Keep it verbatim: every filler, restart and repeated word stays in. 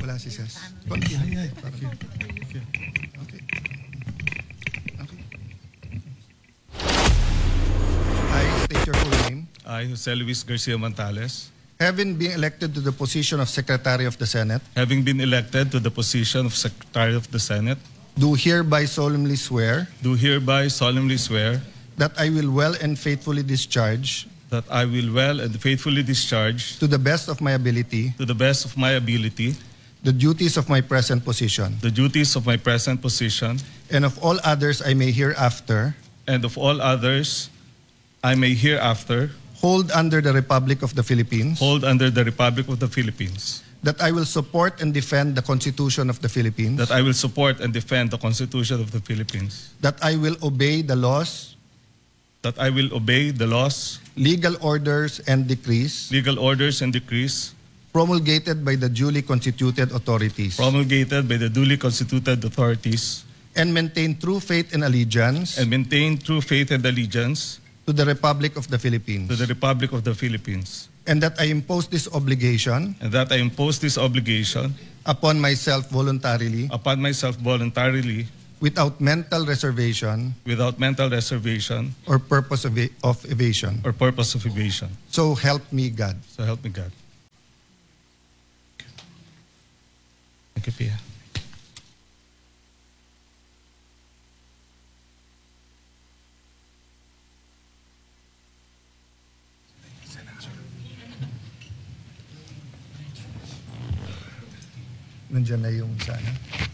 Wala si Ses. Konti. Ay, ay. Thank you. Thank you. Okay. Okay. I state your full name. I, Jose Luis Garcia Montales, Having been elected to the position of Secretary of the Senate, having been elected to the position of Secretary of the Senate, do hereby solemnly swear do hereby solemnly swear that I will well and faithfully discharge, that I will well and faithfully discharge, to the best of my ability, to the best of my ability, the duties of my present position, the duties of my present position, and of all others I may hereafter and of all others I may hereafter hold under the Republic of the Philippines, hold under the Republic of the Philippines, that I will support and defend the Constitution of the Philippines, that I will support and defend the Constitution of the Philippines, that I will obey the laws, that I will obey the laws, legal orders, and decrees legal orders, and decrees promulgated by the duly constituted authorities, promulgated by the duly constituted authorities, and maintain true faith and allegiance and maintain true faith and allegiance to the Republic of the Philippines, to the Republic of the Philippines, and that I impose this obligation and that I impose this obligation upon myself voluntarily, upon myself voluntarily, without mental reservation without mental reservation or purpose of, e- of evasion. or purpose of evasion. So help me God. So help me God. Thank you, Pia. Nandiyan na yung sana.